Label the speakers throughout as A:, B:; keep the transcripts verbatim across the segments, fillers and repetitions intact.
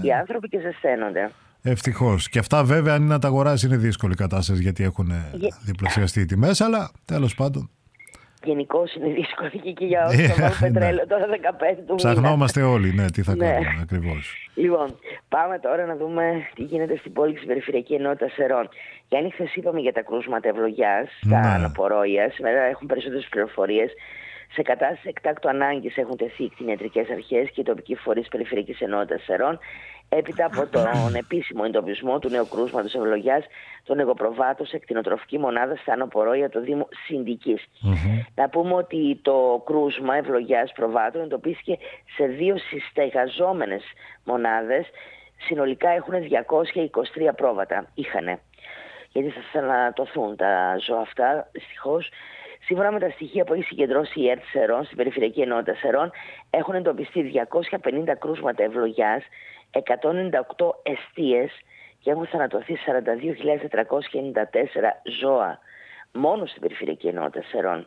A: οι άνθρωποι και ζεσταίνονται.
B: Ευτυχώς. Και αυτά βέβαια αν είναι να τα αγοράσει είναι δύσκολη κατάσταση γιατί έχουν Γε... διπλασιαστεί οι τιμές, αλλά τέλος πάντων.
A: Γενικώς είναι δύσκολη και για όσους θα βάλουν πετρέλαιο τώρα δεκαπέντε του μήνα.
B: Ψαχνόμαστε όλοι, ναι, τι θα κάνουμε ναι. ακριβώς.
A: Λοιπόν, πάμε τώρα να δούμε τι γίνεται στην πόλη και στην Περιφερειακή Ενότητα Σερών. Γιάννη, χθες είπαμε για τα κρούσματα ευλογιάς, τα ναι. αναπορόια. Σήμερα έχουν περισσότερες πληροφορίες. Σε κατάσταση εκτάκτου ανάγκης έχουν τεθεί οι κτηνιατρικές αρχές και οι τοπικοί φορείς Περιφερειακής Ενότητας Σερών, έπειτα από τον επίσημο εντοπισμό του νέου κρούσματος ευλογιάς, των εγωπροβάτων σε κτηνοτροφική μονάδα στα αναπορόια του Δήμου Συνδικής. Mm-hmm. Να πούμε ότι το κρούσμα ευλογιάς προβάτων εντοπίστηκε σε δύο συστεγαζόμενες μονάδες. Συνολικά έχουν διακόσια είκοσι τρία πρόβατα. Είχανε. Γιατί θα θανατωθούν τα ζώα αυτά, δυστυχώς. Σύμφωνα με τα στοιχεία που έχει συγκεντρώσει η ΕΡΤ Σερών στην Περιφερειακή Ενότητα Σερών, έχουν εντοπιστεί διακόσια πενήντα κρούσματα ευλογιάς, εκατόν ενενήντα οκτώ εστίες και έχουν θανατωθεί σαράντα δύο χιλιάδες τετρακόσια ενενήντα τέσσερα ζώα μόνο στην Περιφερειακή Ενότητα Σερών.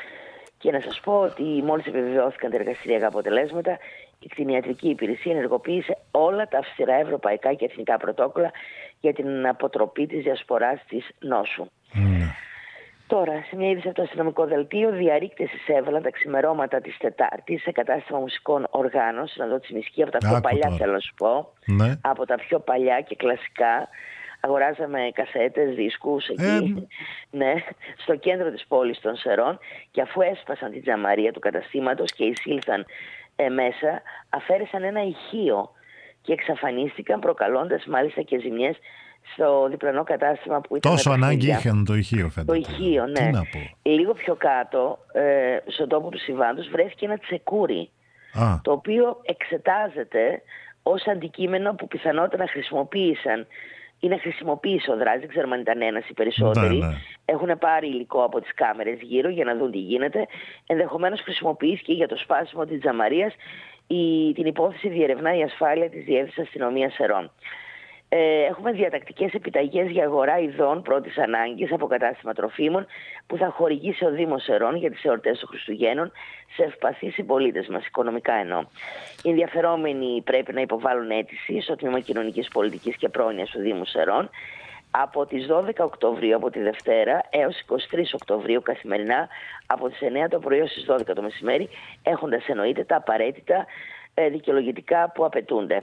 A: Και να σας πω ότι μόλις επιβεβαιώθηκαν τα εργαστηριακά αποτελέσματα, η κτηνιατρική υπηρεσία ενεργοποίησε όλα τα αυστηρά ευρωπαϊκά και εθνικά πρωτόκολλα για την αποτροπή της διασποράς της νόσου. Mm. Τώρα, σε μια είδηση από το αστυνομικό δελτίο, διαρρήκτες εισέβαλαν τα ξημερώματα της Τετάρτης σε κατάστημα μουσικών οργάνωσης, να δω τη Τσιμισκή, από τα πιο Άκου παλιά τώρα. Θέλω να σου πω, ναι. από τα πιο παλιά και κλασικά. Αγοράζαμε κασέτες, δίσκους εκεί, ε... ναι, στο κέντρο της πόλης των Σερών, και αφού έσπασαν την τζαμαρία του καταστήματος και εισήλθαν ε, μέσα, αφαίρεσαν ένα ηχείο και εξαφανίστηκαν, προκαλώντας μάλιστα και ζημιές στο διπλανό κατάστημα που ήταν.
B: Τόσο ανάγκη είχαν το ηχείο, φαίνεται.
A: Το ηχείο, ναι.
B: Τι να πω.
A: Λίγο πιο κάτω, ε, στον τόπο του συμβάντος, βρέθηκε ένα τσεκούρι, Α. το οποίο εξετάζεται ως αντικείμενο που πιθανότατα χρησιμοποίησαν ή να χρησιμοποίησε ο δράσης, δεν ξέρουμε αν ήταν ένας ή περισσότεροι. Ναι, ναι. Έχουν πάρει υλικό από τις κάμερες γύρω για να δουν τι γίνεται. Ενδεχομένως χρησιμοποιήθηκε για το σπάσιμο της τζαμαρίας. Η, την υπόθεση διερευνά η ασφάλεια της Διεύθυνσης Αστυνομίας Σερών. Ε, έχουμε διατακτικές επιταγές για αγορά ειδών πρώτης ανάγκης από κατάστημα τροφίμων που θα χορηγήσει ο Δήμος Σερών για τις εορτές των Χριστουγέννων σε ευπαθείς συμπολίτες μας, οικονομικά εννοώ. Οι ενδιαφερόμενοι πρέπει να υποβάλουν αίτηση στο Τμήμα Κοινωνικής Πολιτικής και Πρόνοιας του Δήμου Σερών από τις δώδεκα Οκτωβρίου, από τη Δευτέρα, έως εικοστή τρίτη Οκτωβρίου καθημερινά από τις εννέα το πρωί έως τις δώδεκα το μεσημέρι, έχοντας εννοείται τα απαραίτητα ε, δικαιολογητικά που απαιτούνται.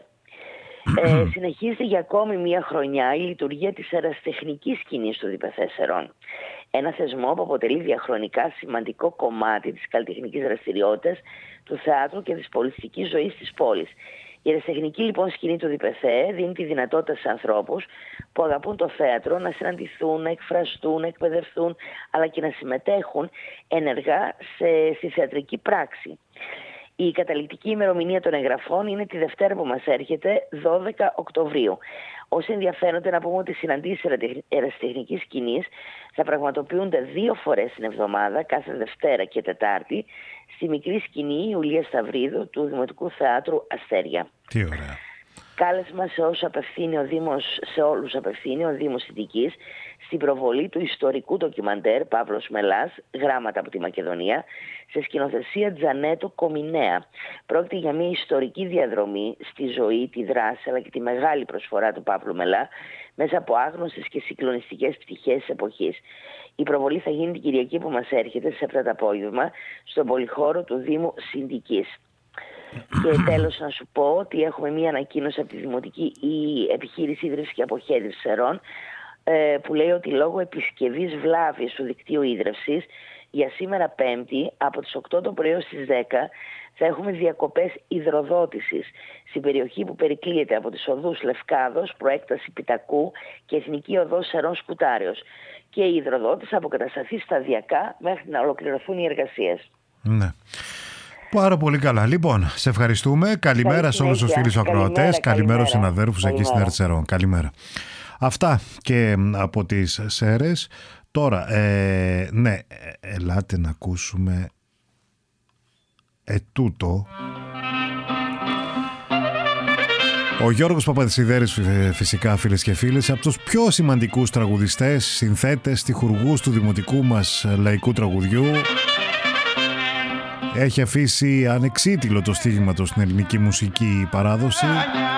A: Ε, συνεχίζεται για ακόμη μία χρονιά η λειτουργία της ερασιτεχνικής σκηνής του ΔΠΘ Σερών. Ένα θεσμό που αποτελεί διαχρονικά σημαντικό κομμάτι της καλλιτεχνικής δραστηριότητας, του θεάτρου και της πολιτιστικής ζωής της πόλης. Η ερασιτεχνική λοιπόν σκηνή του ΔΠΘ δίνει τη δυνατότητα στους ανθρώπους που αγαπούν το θέατρο να συναντηθούν, να εκφραστούν, να εκπαιδευτούν, αλλά και να συμμετέχουν ενεργά σε, στη θεατρική πράξη. Η καταληκτική ημερομηνία των εγγραφών είναι τη Δευτέρα που μας έρχεται, δώδεκα Οκτωβρίου. Όσοι ενδιαφέρονται να πούμε ότι οι συναντήσεις ερασιτεχνικής σκηνής θα πραγματοποιούνται δύο φορές την εβδομάδα, κάθε Δευτέρα και Τετάρτη, στη μικρή σκηνή Ιουλία Σταυρίδου του Δημοτικού Θεάτρου Αστέρια.
B: Τι ωραία.
A: Κάλεσμα σε όσους απευθύνει ο Δήμος, σε όλους απευθύνει ο Δήμος Συνδικής στην προβολή του ιστορικού ντοκιμαντέρ Παύλος Μελάς, γράμματα από τη Μακεδονία, σε σκηνοθεσία Τζανέτο Κομινέα. Πρόκειται για μια ιστορική διαδρομή στη ζωή, τη δράση αλλά και τη μεγάλη προσφορά του Παύλου Μελά μέσα από άγνωστες και συγκλονιστικές πτυχές της εποχής. Η προβολή θα γίνει την Κυριακή που μας έρχεται στις επτά το απόγευμα στον πολυχώρο του Δήμου Συνδικής. Και τέλος να σου πω ότι έχουμε μία ανακοίνωση από τη Δημοτική η Επιχείρηση Ίδρυυσης και Αποχέτευσης Σερών που λέει ότι λόγω επισκευής βλάβης του δικτύου ίδρυυσης για σήμερα Πέμπτη από τις οκτώ το πρωί στις δέκα θα έχουμε διακοπές υδροδότησης στην περιοχή που περικλείεται από τις οδούς Λευκάδος, Προέκταση Πιτακού και Εθνική Οδός Σερών Σκουτάριος. Και η υδροδότηση θα αποκατασταθεί σταδιακά μέχρι να ολοκληρωθούν οι εργασίες.
B: Ναι. Πάρα πολύ καλά. Λοιπόν, σε ευχαριστούμε. Καλημέρα Καλή σε όλους τους φίλους ακροατές. Καλημέρα στους συναδέρφους εκεί στην ΕΡΤ Σερών. Καλημέρα. Αυτά και από τις Σέρες. Τώρα, ε, ναι, ελάτε να ακούσουμε ετούτο. Ο Γιώργος Παπαδησιδέρης, φυσικά φίλες και φίλες, από τους πιο σημαντικούς τραγουδιστές, συνθέτες, στιχουργούς του δημοτικού μας λαϊκού τραγουδιού. Έχει αφήσει ανεξίτηλο το στίγμα του στην ελληνική μουσική παράδοση.